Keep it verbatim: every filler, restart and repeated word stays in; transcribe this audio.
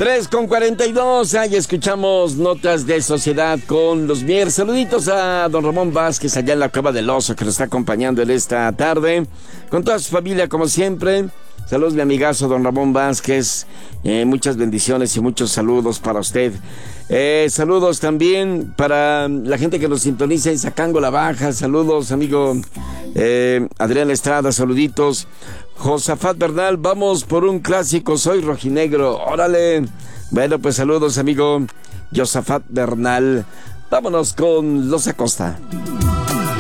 tres con cuarenta y dos, ahí escuchamos Notas de Sociedad con los Mier. Saluditos a don Ramón Vázquez allá en la Cueva del Oso, que nos está acompañando en esta tarde, con toda su familia como siempre. Saludos, mi amigazo don Ramón Vázquez, eh, muchas bendiciones y muchos saludos para usted. Eh, saludos también para la gente que nos sintoniza en Zacango la Baja. Saludos, amigo eh, Adrián Estrada, saluditos. Josafat Bernal, vamos por un clásico, soy rojinegro, órale. Bueno, pues saludos, amigo Josafat Bernal. Vámonos con Los Acosta.